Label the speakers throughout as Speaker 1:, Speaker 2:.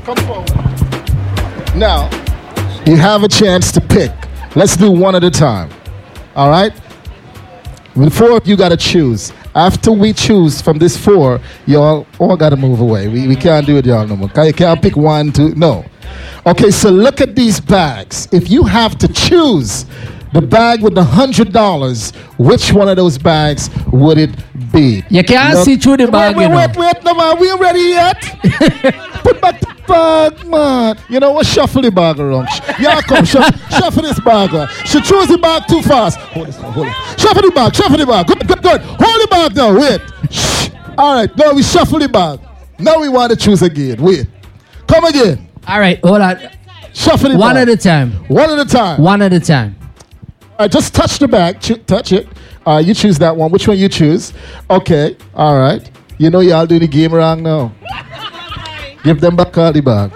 Speaker 1: Come forward. Now, you have a chance to pick. Let's do one at a time. All right? With four, you got to choose. After we choose from this four, y'all all got to move away. We can't do it, y'all, no more. You can't pick one, two. No. Okay, so look at these bags. If you have to choose the bag with the $100, which one of those bags would it be?
Speaker 2: You can't see through the bag,
Speaker 1: wait, no, man. We ain't ready yet. Put back the bag, man. You know what? Shuffle the bag around. Yeah, come, shuffle this bag. She chose the bag too fast. Hold it. Shuffle the bag. Good. Hold the bag now. Wait. Shh. All right, now we shuffle the bag. Now we want to choose again. Wait. Come again.
Speaker 2: All right, hold on.
Speaker 1: Shuffle the
Speaker 2: One
Speaker 1: bag.
Speaker 2: at a time.
Speaker 1: One at a time.
Speaker 2: One at a time.
Speaker 1: All right, just touch the bag. Touch it. You choose that one. Which one you choose? Okay. All right. You know y'all do the game wrong now. Give them back all the bag.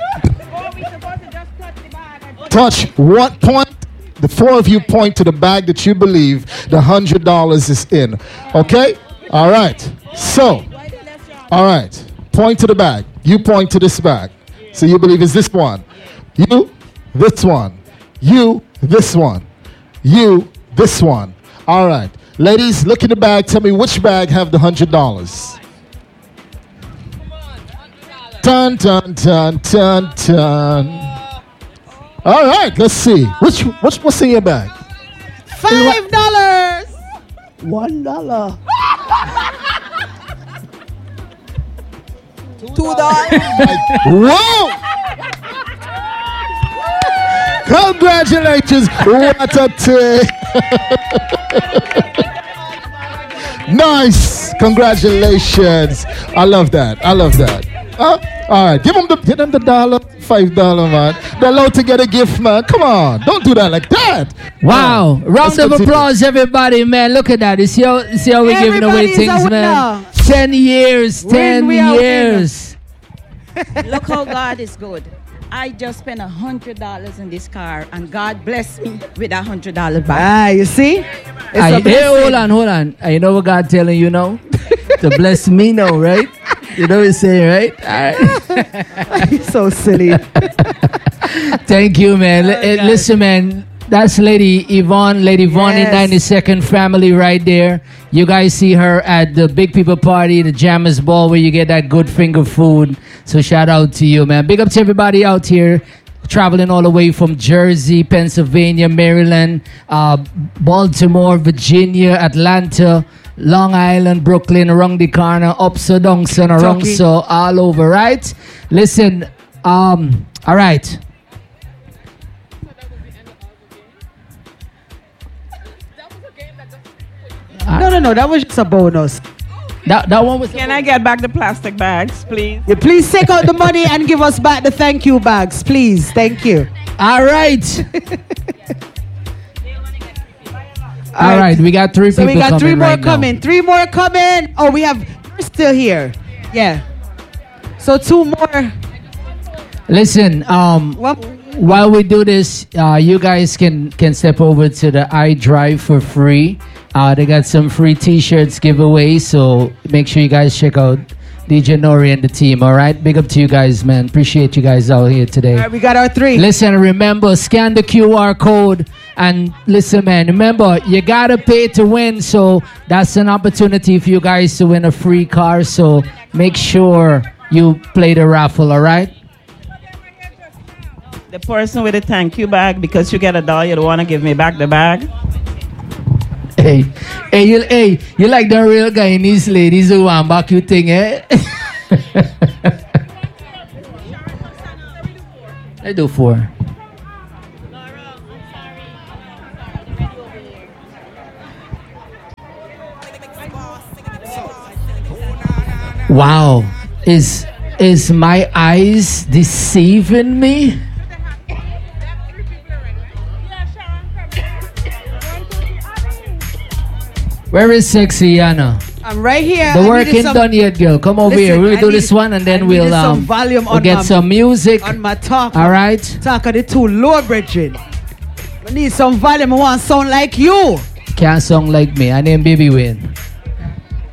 Speaker 1: Touch what point? The four of you point to the bag that you believe the $100 is in. Okay? All right. So, all right. Point to the bag. You point to this bag. So you believe it's this one. You, this one. You, this one. You, this one. All right. Ladies, look in the bag. Tell me which bag have the $100. Dun, dun, dun, dun, dun. All right, let's see. What's in your bag?
Speaker 3: $5.
Speaker 4: $1.
Speaker 3: $2.
Speaker 1: Whoa! Congratulations. What a take. Nice. Congratulations. I love that. All right. Give them the dollar. $5, man. They're allowed to get a gift, man. Come on. Don't do that like that.
Speaker 2: Wow. Round of applause, everybody, man. Look at that. You see how we're giving away things, man. 10 years. 10 years.
Speaker 5: Look how God is good. I just spent $100 in this car, and God blessed me with $100 back.
Speaker 3: You see?
Speaker 2: Hold on. You know what God telling you now? To bless me now, right? You know what he's saying, right? All right.
Speaker 3: You're so silly.
Speaker 2: Thank you, man. Listen, man. That's Lady Yvonne in 92nd Family right there. You guys see her at the Big People Party, the Jammers Ball, where you get that good finger food. So shout out to you, man. Big up to everybody out here traveling all the way from Jersey, Pennsylvania, Maryland, Baltimore, Virginia, Atlanta, Long Island, Brooklyn, around the corner, up so down so around so all over, right? Listen, all right.
Speaker 3: No, that was just a bonus.
Speaker 2: That one was.
Speaker 6: Can I get back the plastic bags, please?
Speaker 3: Yeah, please take out the money and give us back the thank you bags, please. Thank you.
Speaker 2: All right. All right, we got three people coming.
Speaker 3: So we got three more
Speaker 2: right
Speaker 3: coming.
Speaker 2: now.
Speaker 3: 3 more coming. Oh, we're still here. Yeah. So 2 more.
Speaker 2: Listen, while we do this, you guys can step over to the iDrive for free. They got some free t-shirts giveaway, so make sure you guys check out DJ Nori and the team, all right? Big up to you guys, man. Appreciate you guys out here today.
Speaker 3: All right, we got our 3.
Speaker 2: Listen, remember, scan the QR code. And listen, man, remember, you got to pay to win. So that's an opportunity for you guys to win a free car. So make sure you play the raffle, all right?
Speaker 6: The person with the thank you bag, because you get $1, you don't want to give me back the bag.
Speaker 2: Hey, you like the real guy in these ladies who want back you thing, eh? I do 4. Wow, is my eyes deceiving me? Where is Sexy Anna?
Speaker 3: I'm right here.
Speaker 2: The work ain't done yet, girl. Come over here. We'll do this one and then we'll get some music.
Speaker 3: On my talk.
Speaker 2: All right.
Speaker 3: Talk of the 2 low bridging. I need some volume. I want to sound like you.
Speaker 2: Can't sound like me. I name Baby Wayne.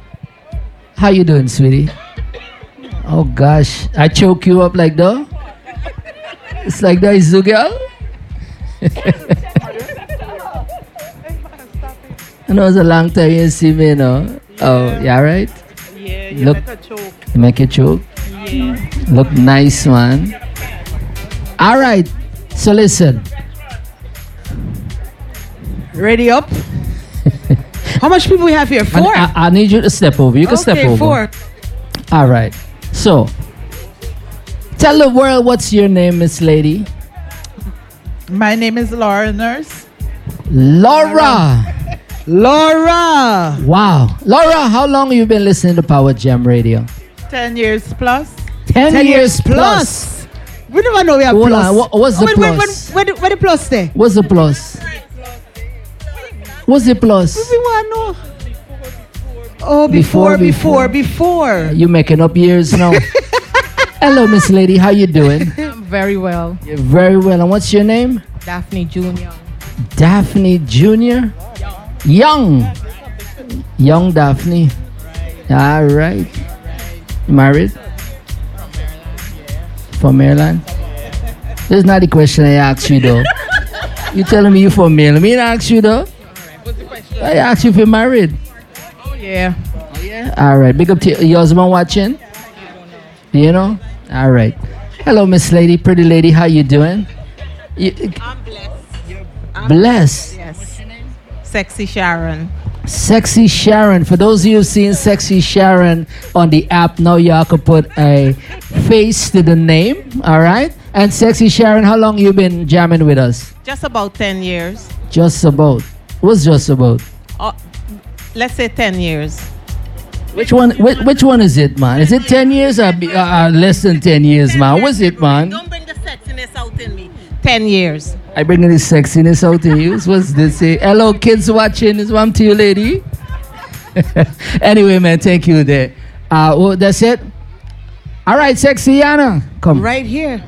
Speaker 2: How you doing, sweetie? Oh gosh, I choke you up like that. It's like that, Zugal. I know it's a long time you see me, no? Oh, yeah, right?
Speaker 6: Yeah,
Speaker 2: Look, you make a choke.
Speaker 6: Yeah.
Speaker 2: Look nice, man. All right. So listen.
Speaker 3: Ready up? How much people we have here? 4?
Speaker 2: I need you to step over. You can step over.
Speaker 3: 4.
Speaker 2: All right. So, tell the world what's your name, Miss Lady.
Speaker 7: My name is Laura Nurse.
Speaker 2: Laura.
Speaker 3: Laura.
Speaker 2: Wow. Laura, how long have you been listening to Power Jam Radio?
Speaker 7: 10 years plus.
Speaker 2: 10 years plus.
Speaker 3: We never know we have
Speaker 2: Hold
Speaker 3: plus.
Speaker 2: on. What's the
Speaker 3: wait,
Speaker 2: plus?
Speaker 3: Where the plus there?
Speaker 2: What's the plus? What's the plus?
Speaker 3: We want to know. Oh, before.
Speaker 2: You making up years now. Hello, Miss Lady. How you doing?
Speaker 8: I'm very well.
Speaker 2: You're very well. And what's your name?
Speaker 8: Daphne Jr.
Speaker 2: Daphne Jr. Young Daphne. All right. Married? From Maryland? This is not the question I asked you though. You telling me you from Maryland? Me not ask you though. I asked you if you're married.
Speaker 8: Oh, yeah.
Speaker 2: All right. Big up to your husband watching. You know? All right. Hello, Miss Lady, pretty lady. How you doing?
Speaker 7: I'm blessed.
Speaker 2: Blessed.
Speaker 7: Yes. Sexy Sharon.
Speaker 2: Sexy Sharon. For those of you who've seen Sexy Sharon on the app, now y'all can put a face to the name. All right. And Sexy Sharon, how long you been jamming with us?
Speaker 7: Just about 10 years.
Speaker 2: Just about. What's just about?
Speaker 7: Let's say 10 years.
Speaker 2: Which one? Which one is it, man? Is it 10 years or less than 10 years, man? What's it, man?
Speaker 7: Don't bring the sexiness out in me. 10 years.
Speaker 2: I bringing this sexiness out in you. What's this? Say, hello, kids watching. It's one to you, lady. Anyway, man, thank you there. Well, that's it. All right, Sexy Yana, come.
Speaker 3: Right here.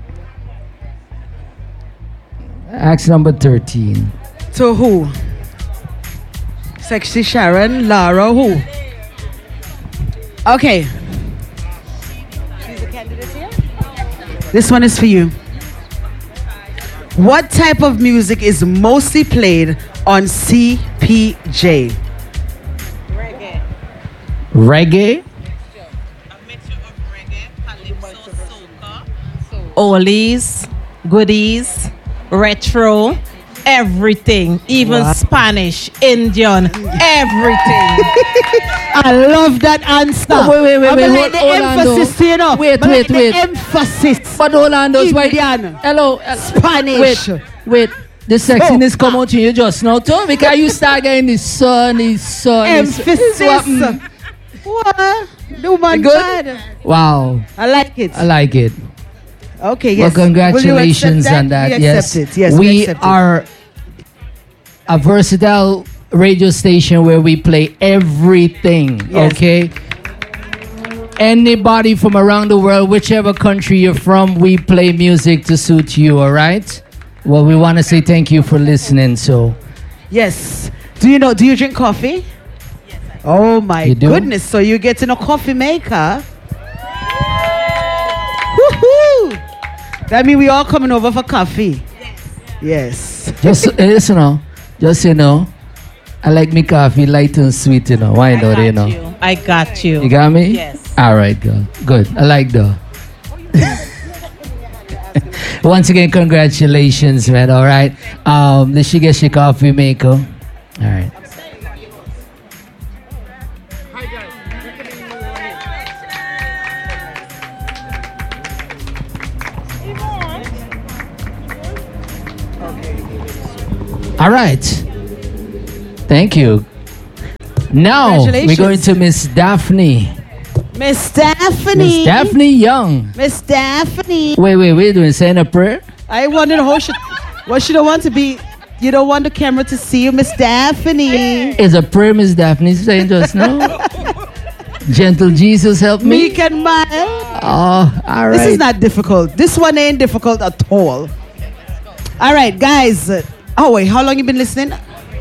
Speaker 2: Ask number 13.
Speaker 3: To who? Sexy Sharon, Laura, who? Okay. She's a candidate here? This one is for you. What type of music is mostly played on CPJ?
Speaker 2: Reggae?
Speaker 7: A mixture of reggae, calypso, soca, oldies, goodies, retro, everything, even Spanish, Indian, everything.
Speaker 3: I love that answer.
Speaker 2: Oh, wait,
Speaker 3: I'm gonna
Speaker 2: hold
Speaker 3: the
Speaker 2: on,
Speaker 3: emphasis,
Speaker 2: though.
Speaker 3: you know.
Speaker 2: Wait.
Speaker 3: The emphasis.
Speaker 2: But hold on, those white.
Speaker 3: Indian.
Speaker 2: Hello.
Speaker 3: Spanish.
Speaker 2: Wait. The sexiness come out to you just now, too, because you start getting the sun.
Speaker 3: Emphasis. What? The woman
Speaker 2: Good?
Speaker 3: bad.
Speaker 2: Wow.
Speaker 3: I like it.
Speaker 2: I like it.
Speaker 3: Okay, yes.
Speaker 2: Well, congratulations
Speaker 3: Will you accept
Speaker 2: on that.
Speaker 3: We
Speaker 2: Yes.
Speaker 3: accept it. Yes,
Speaker 2: we
Speaker 3: accept it.
Speaker 2: are a versatile radio station where we play everything.
Speaker 3: Yes.
Speaker 2: Okay. Anybody from around the world, whichever country you're from, we play music to suit you. All right. Well, we want to say thank you for listening. So.
Speaker 3: Yes. Do you drink coffee? Yes. Oh my
Speaker 2: You do?
Speaker 3: goodness. So you're getting a coffee maker? Woohoo! That means we all coming over for coffee. Yes.
Speaker 2: Just listen, just I like me coffee light and sweet, Why not,
Speaker 7: I got you.
Speaker 2: You got me?
Speaker 7: Yes.
Speaker 2: All right, girl. Good. I like that. Once again, congratulations, man. All right. Did she get your coffee maker? All right. All right. Thank you. Now we're going to Miss Daphne.
Speaker 3: Miss Daphne.
Speaker 2: Miss Daphne Young.
Speaker 3: Miss Daphne.
Speaker 2: Wait, we're doing saying a prayer?
Speaker 3: I wondered what she don't want to be. You don't want the camera to see you, Miss Daphne.
Speaker 2: Is a prayer Miss Daphne saying just now? Gentle Jesus, help me.
Speaker 3: Meek and mild.
Speaker 2: Oh, all right.
Speaker 3: This is not difficult. This one ain't difficult at all. All right, guys. Oh wait, how long you been listening?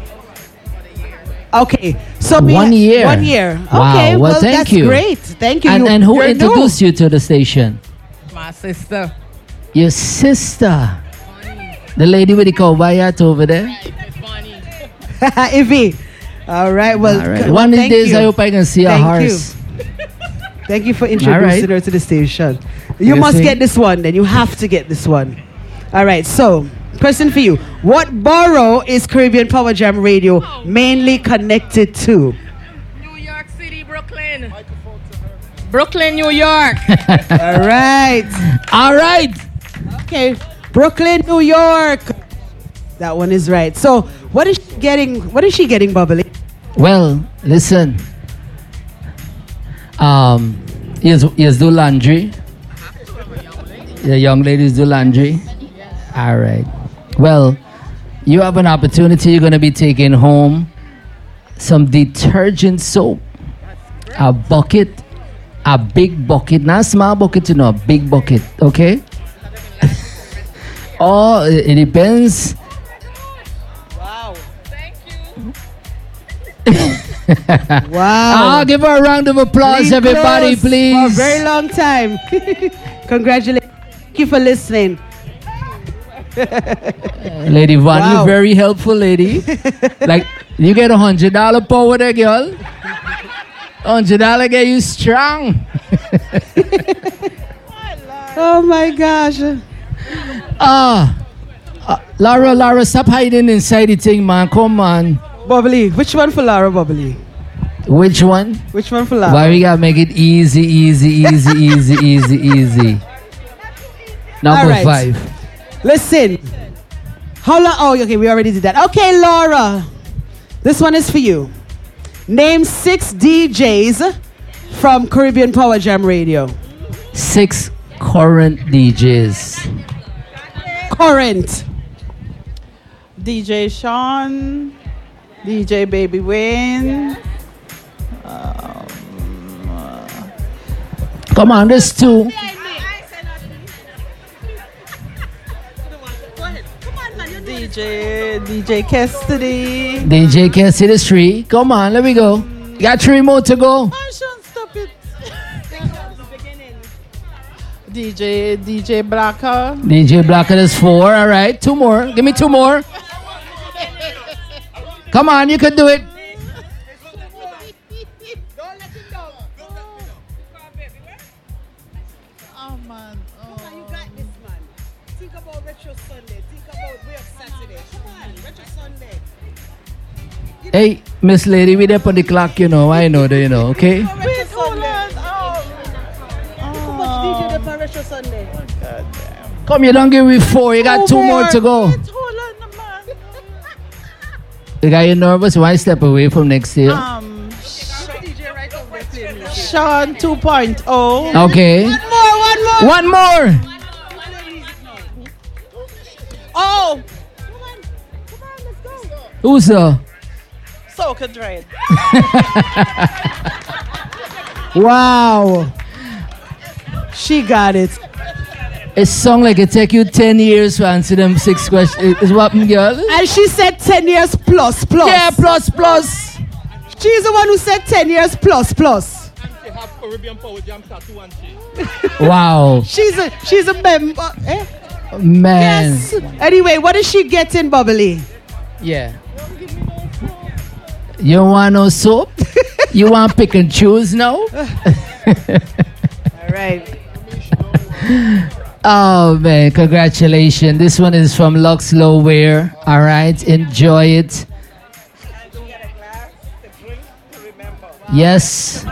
Speaker 3: Okay, so
Speaker 2: 1 year.
Speaker 3: 1 year.
Speaker 2: Wow,
Speaker 3: Okay,
Speaker 2: well, thank
Speaker 3: that's
Speaker 2: you.
Speaker 3: great. Thank you.
Speaker 2: And who
Speaker 3: you're
Speaker 2: introduced
Speaker 3: new.
Speaker 2: you to the station?
Speaker 8: My sister.
Speaker 2: Your sister. The lady with the cowboy hat over there.
Speaker 3: Ivy. All right. Well,
Speaker 2: All right.
Speaker 3: well,
Speaker 2: One of these
Speaker 3: thank
Speaker 2: days
Speaker 3: you.
Speaker 2: I hope I can see a
Speaker 3: Thank
Speaker 2: horse.
Speaker 3: Thank you for introducing
Speaker 2: right.
Speaker 3: her to the station. You
Speaker 2: You
Speaker 3: must
Speaker 2: see?
Speaker 3: get this one then. You have to get this one. All right. So, question for you. What borough is Caribbean Power Jam Radio mainly connected to?
Speaker 8: New York City, Brooklyn. Brooklyn, New York.
Speaker 3: All right.
Speaker 2: All right.
Speaker 3: Okay. Brooklyn, New York. That one is right. So, what is she getting? What is she getting, Bubbly?
Speaker 2: Well, listen. Yes, do laundry. The young ladies do laundry. All right. Well, you have an opportunity. You're going to be taking home some detergent soap, a bucket, a big bucket, not a small bucket, you know, a big bucket. Okay. Oh, it depends.
Speaker 3: Wow.
Speaker 2: Give her a round of applause,
Speaker 3: Really
Speaker 2: everybody,
Speaker 3: close
Speaker 2: please.
Speaker 3: For a very long time. Congratulations. Thank you for listening.
Speaker 2: Lady Von,
Speaker 3: Wow.
Speaker 2: you're very helpful, lady. Like, you get $100 power there, girl. $100 get you strong.
Speaker 3: Oh my gosh.
Speaker 2: Laura, stop hiding inside the thing, man. Come on.
Speaker 3: Bubbly. Which one for Laura, Bubbly?
Speaker 2: Which one?
Speaker 3: Which one for Laura?
Speaker 2: Why we gotta make it easy, easy. Number
Speaker 3: All right.
Speaker 2: 5.
Speaker 3: Listen. How long? Oh, okay, we already did that. Okay, Laura. This one is for you. Name 6 DJs from Caribbean Power Jam Radio.
Speaker 2: 6 current DJs.
Speaker 3: Current.
Speaker 7: DJ Sean, DJ Baby Wayne.
Speaker 2: Come on, there's 2.
Speaker 7: DJ Cassidy.
Speaker 2: DJ Cassidy 3. Come on, let me go. You got 3 more to go.
Speaker 7: Sean, stop it. DJ Blacker.
Speaker 2: DJ Blacker is 4. All right, 2 more. Give me 2 more. Come on, you can do it.
Speaker 7: Oh man.
Speaker 3: You got this, man. Think about Retro Sunday. Think about Way of Saturday. Come on, Retro Sunday.
Speaker 2: Hey, Miss Lady, we there on the clock, you know. I know that, you know, okay?
Speaker 7: Wait, hold on.
Speaker 3: How much DJ there for Retro Sunday?
Speaker 2: Come, you don't give me 4. You got 2 more to go.
Speaker 7: Wait, hold on, man.
Speaker 2: You got you nervous? Why step away from next year?
Speaker 7: Sean 2.0.
Speaker 2: Okay. One more.
Speaker 7: Oh,
Speaker 2: Who's
Speaker 7: Soca Dread.
Speaker 3: Wow. She got it.
Speaker 2: A song like it take you 10 years to answer them 6 questions. Is what, girl?
Speaker 3: And she said 10 years plus.
Speaker 2: Yeah, plus.
Speaker 3: She's the one who said 10 years plus.
Speaker 2: Wow.
Speaker 3: She's a member. Eh?
Speaker 2: Man.
Speaker 3: Yes. Anyway, what is she getting, Bubbly?
Speaker 2: Yeah. You want no soap? You want pick and choose now?
Speaker 3: All right.
Speaker 2: Oh man, congratulations. This one is from Lux Lowwear. All right, enjoy it. Yes.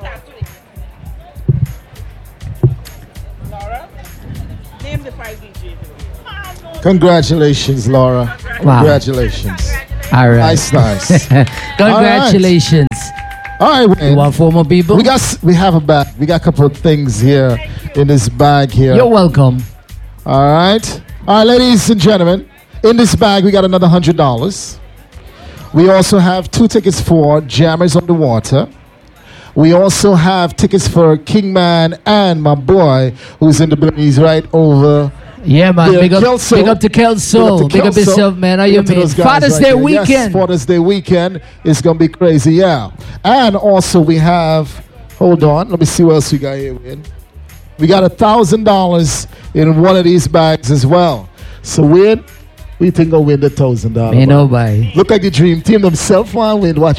Speaker 1: Congratulations, Laura.
Speaker 2: Wow.
Speaker 1: Congratulations.
Speaker 2: All right.
Speaker 1: Nice.
Speaker 2: Congratulations.
Speaker 1: All right,
Speaker 2: You
Speaker 1: Wayne.
Speaker 2: want 4 more people?
Speaker 1: We have a bag. We got a couple of things here in this bag here.
Speaker 2: You're welcome.
Speaker 1: All right. All right, ladies and gentlemen. In this bag, we got another $100. We also have 2 tickets for Jammers on the Water. We also have tickets for Kingman and my boy who's in the building. He's right over.
Speaker 2: Yeah, man.
Speaker 1: Yeah,
Speaker 2: Big up
Speaker 1: Kelso.
Speaker 2: to Kelso. Big up
Speaker 1: Kelso.
Speaker 2: yourself, man. How
Speaker 1: Big
Speaker 2: you
Speaker 1: up to
Speaker 2: mean?
Speaker 1: those guys
Speaker 2: Father's
Speaker 1: right
Speaker 2: Day
Speaker 1: there.
Speaker 2: weekend.
Speaker 1: Yes, Father's Day weekend is going to be crazy, yeah. And also we have, hold on, let me see what else we got here, Wayne. We got $1,000 in one of these bags as well. So win. We think I'll win the $1,000.
Speaker 2: Ain't nobody.
Speaker 1: Look like the dream team themselves want win. Watch.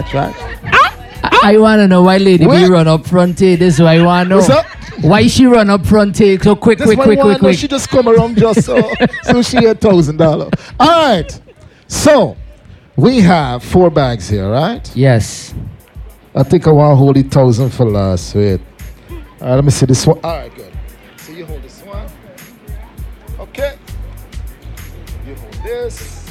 Speaker 2: I want to know why Lady
Speaker 1: Wait.
Speaker 2: B run up front. This is what I want to
Speaker 1: What's
Speaker 2: know.
Speaker 1: up?
Speaker 2: Why she run up front? So quick.
Speaker 1: She just come around just so she had $1,000. All right. So we have 4 bags here, right?
Speaker 2: Yes.
Speaker 1: I think I want to hold the 1,000 for last. Wait. All right, let me see this one. All right, good. So you hold this one. Okay. You hold this.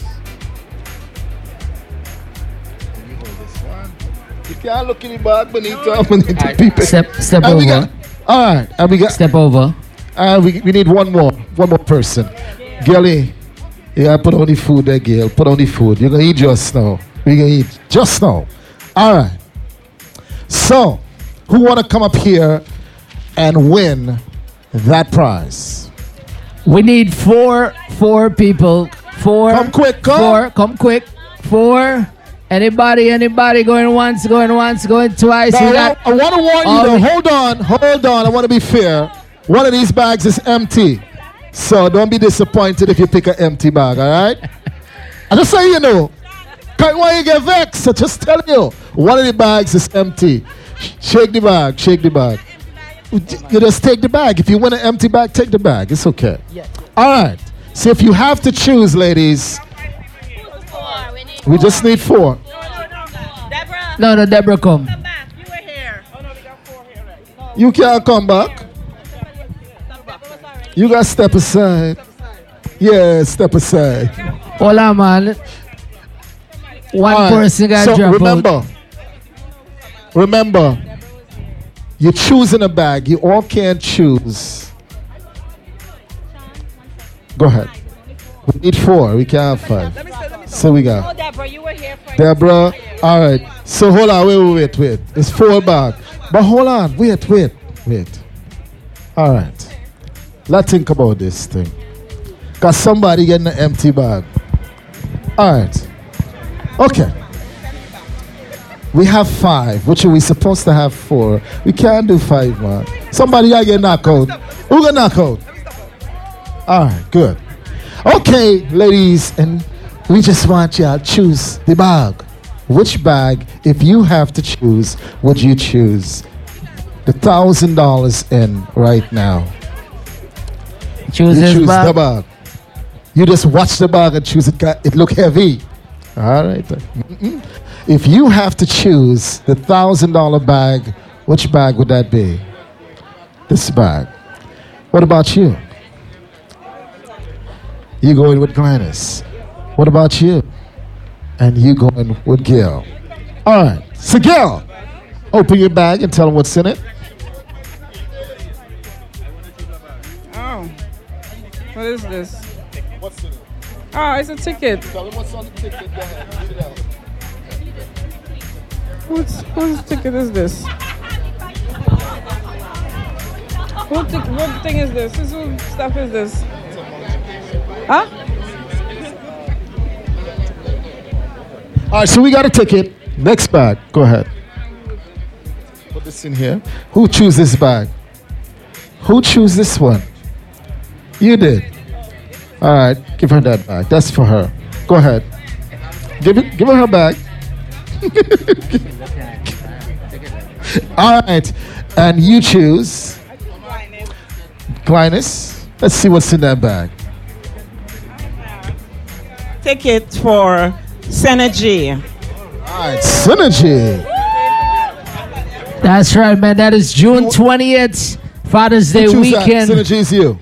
Speaker 1: And you hold this one. You can't look in the bag, Benito. People.
Speaker 2: Step
Speaker 1: And we
Speaker 2: over.
Speaker 1: got, all right. And we got.
Speaker 2: Step over.
Speaker 1: We need one more person. Girlie, you gotta put on the food there, girl. Put on the food. You're gonna eat just now. We're gonna eat just now. All right. So, who wanna come up here and win that prize?
Speaker 2: We need four people. 4.
Speaker 1: Come quick, come.
Speaker 2: 4. Come quick. 4. Anybody going once, going twice.
Speaker 1: Now,
Speaker 2: We got
Speaker 1: I wanna warn you
Speaker 2: all
Speaker 1: though.
Speaker 2: the-
Speaker 1: Hold on. I wanna be fair. One of these bags is empty. So don't be disappointed if you pick an empty bag, all right? I just say you know. Can't why you get vexed. So just tell you. One of the bags is empty. Shake the bag. You just take the bag. If you want an empty bag, take the bag. It's okay. All right. So if you have to choose, ladies, we just need 4.
Speaker 2: No, Deborah, come.
Speaker 1: You can't come back. You got to step aside. Yeah, step aside.
Speaker 2: Hold on, man. One
Speaker 1: All right.
Speaker 2: person got
Speaker 1: So
Speaker 2: drop out.
Speaker 1: remember, you're choosing a bag. You all can't choose. Go ahead. We need 4. We can't have 5. So we got
Speaker 5: Deborah, you were here for
Speaker 1: Deborah. All right. So hold on. Wait. It's 4 bags. But hold on. Wait. All right. Let's think about this thing. Because somebody getting an empty bag. All right. Okay. We have 5, which are we supposed to have 4. We can't do 5, man. Somebody got to get knocked out. Who got knocked out? All right, good. Okay, ladies, and we just want y'all to choose the bag. Which bag, if you have to choose, would you choose? The $1,000 in right now.
Speaker 2: Choose
Speaker 1: You
Speaker 2: this
Speaker 1: choose
Speaker 2: bag.
Speaker 1: the bag. You just watch the bag and choose it. It look heavy. All right. Mm-mm. If you have to choose the $1,000 bag, which bag would that be? This bag. What about you? You going with Gladys. What about you? And you going with Gil. All right. So Gil, open your bag and tell them what's in it.
Speaker 8: Oh. What is this?
Speaker 1: What's in it?
Speaker 8: Oh, it's a ticket.
Speaker 1: Tell them what's on the ticket. Go ahead. Read it out.
Speaker 8: Whose ticket is this? What thing is this? Whose stuff is this? Huh?
Speaker 1: All right, so we got a ticket. Next bag. Go ahead. Put this in here. Who chose this bag? Who chose this one? You did. All right, give her that bag. That's for her. Go ahead. Give her her bag. All right, and you choose Glynis. Let's see what's in that bag.
Speaker 6: Ticket for Synergy.
Speaker 1: All right, Synergy.
Speaker 2: That's right, man. That is June 20th, Father's Day
Speaker 1: Who choose that?
Speaker 2: weekend.
Speaker 1: Synergy is you.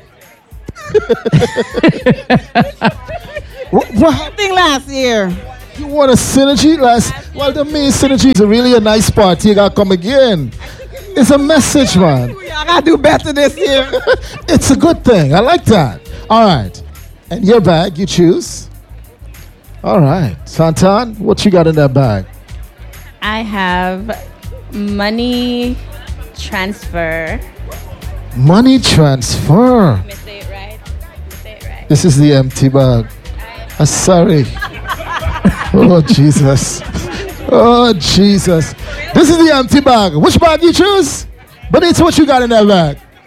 Speaker 1: what happened?
Speaker 3: Thing last year.
Speaker 1: You want a Synergy? Well, to me, Synergy is really a nice party. You gotta come again. It's a message, man.
Speaker 3: I gotta do better this year.
Speaker 1: It's a good thing. I like that. All right. And your bag, you choose. All right. Santan, what you got in that bag?
Speaker 9: I have money transfer.
Speaker 1: Money transfer.
Speaker 9: Let me say it right.
Speaker 1: This is the empty bag. Sorry. Oh, Jesus. Oh, Jesus. This is the empty bag. Which bag you choose? But it's what you got in that bag.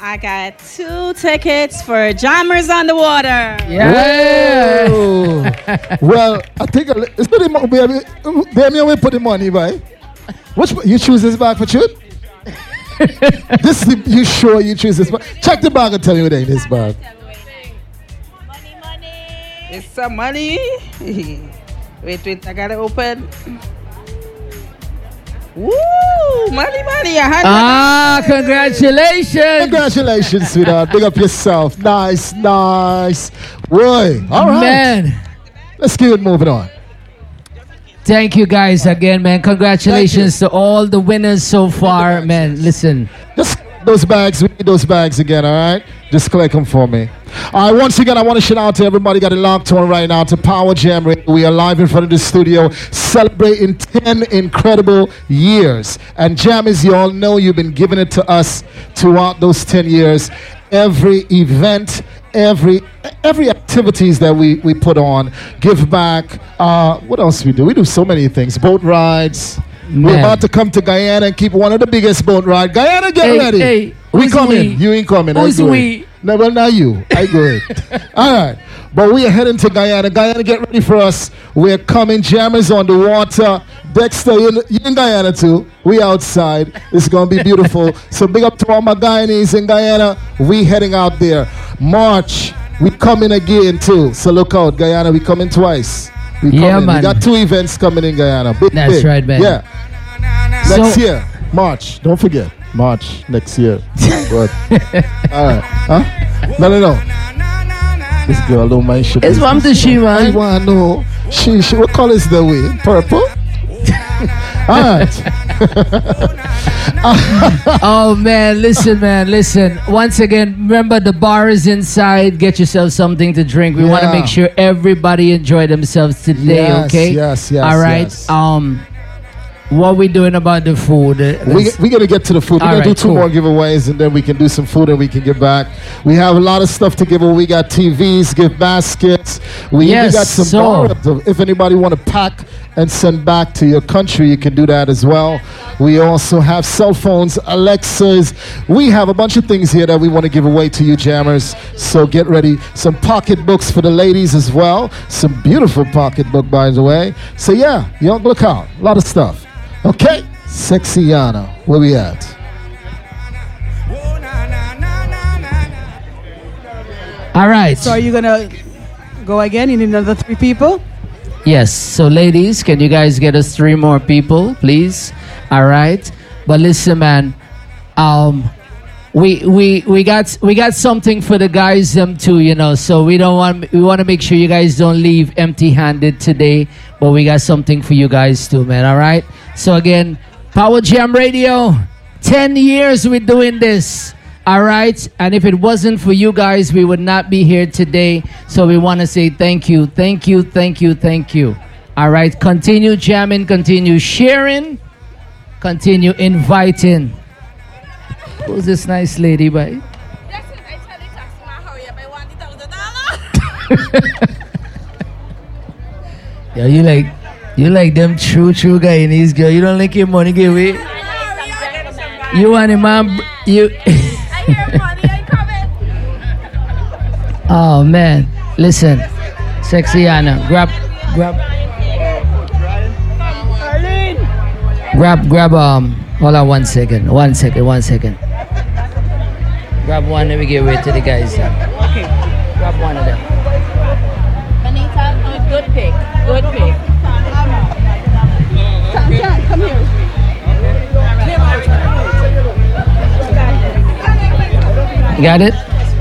Speaker 9: I got 2 tickets for Jammers on the Water.
Speaker 2: Yeah.
Speaker 1: Whoa. Well, I think it's pretty much baby, we put the money, right? You choose this bag for truth? You sure you choose this bag? Check the bag and tell me what ain't this bag.
Speaker 7: It's some money. Wait, I gotta open. Woo! Money.
Speaker 2: Congratulations.
Speaker 1: Congratulations, sweetheart. Big up yourself. Nice. Roy, all right.
Speaker 2: Man.
Speaker 1: Let's keep it moving on.
Speaker 2: Thank you guys again, man. Congratulations to all the winners so far, man. Listen.
Speaker 1: Just those bags. We need those bags again, all right? Just collect them for me. All right, once again, I want to shout out to everybody got it locked on right now to Power Jam Radio. We are live in front of the studio celebrating 10 incredible years. And Jam, as you all know, you've been giving it to us throughout those 10 years. Every event, every activities that we put on, give back. What else we do? We do so many things. Boat rides.
Speaker 2: Man.
Speaker 1: We're about to come to Guyana and keep one of the biggest boat rides. Guyana, get ready.
Speaker 2: Hey,
Speaker 1: We coming. You ain't coming.
Speaker 2: Who's
Speaker 1: I go
Speaker 2: we?
Speaker 1: it. No, well, not you. I go it. All right. But we are heading to Guyana. Guyana, get ready for us. We're coming. Jammers on the water. Dexter, you in Guyana too. We outside. It's going to be beautiful. So big up to all my Guyanese in Guyana. We heading out there. March, we coming again too. So look out. Guyana, we coming twice.
Speaker 2: Man.
Speaker 1: We got 2 events coming in Guyana.
Speaker 2: That's
Speaker 1: big.
Speaker 2: right, man.
Speaker 1: Yeah. Next year, March. Don't forget. March next year. But, all right. Huh? No. This girl don't mind shit.
Speaker 2: It's from the she,
Speaker 1: I
Speaker 2: man.
Speaker 1: want to know. She, what color is the way? Purple? All right.
Speaker 2: Oh, man. Listen. Once again, remember the bar is inside. Get yourself something to drink. We want to make sure everybody enjoy themselves today, okay?
Speaker 1: Yes.
Speaker 2: All right.
Speaker 1: Yes.
Speaker 2: What we doing about the food?
Speaker 1: We're going to get to the food. We're going to do 2 more giveaways, and then we can do some food and we can give back. We have a lot of stuff to give away. We got TVs, gift baskets. We even got some bars. If anybody want to pack and send back to your country, you can do that as well. We also have cell phones, Alexas. We have a bunch of things here that we want to give away to you, Jammers. So get ready. Some pocketbooks for the ladies as well. Some beautiful pocketbook, by the way. So yeah, y'all look out. A lot of stuff. Okay, Sexiana, where we at?
Speaker 2: All right.
Speaker 3: So are you going to go again? You need another 3 people?
Speaker 2: Yes. So ladies, can you guys get us 3 more people, please? All right. But listen, man, we got something for the guys too, you know. So we want to make sure you guys don't leave empty-handed today, but we got something for you guys too, man. All right. So again, Power Jam Radio, 10 years we're doing this. All right. And if it wasn't for you guys, we would not be here today. So we want to say thank you. All right. Continue jamming, continue sharing, continue inviting. Who's this nice lady, boy? Yeah, you like them true Guyanese girl. You don't like your money give away. You want a man? You. Oh man, listen, Sexiana, grab. Hold on 1 second. Grab one, let me get away to the guys. Okay. Grab one of them.
Speaker 9: Anita, good pick. Come here.
Speaker 2: Got it?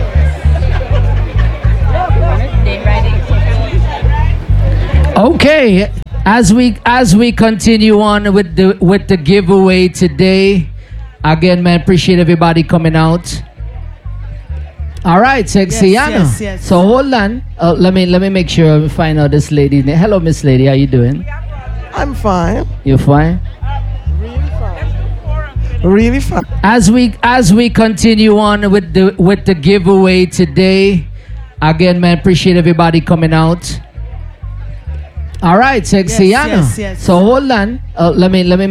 Speaker 2: Okay. As we continue on with the giveaway today, again, man, appreciate everybody coming out. All right, Sexiana.
Speaker 3: Yes.
Speaker 2: So hold on. Let me make sure we find out this lady's name. Hello, Miss Lady. How you doing?
Speaker 4: I'm fine.
Speaker 2: You fine?
Speaker 4: Really fine.
Speaker 2: As we continue on with the giveaway today, again, man, appreciate everybody coming out. All right, Sexiana.
Speaker 3: Yes.
Speaker 2: So hold on. Let me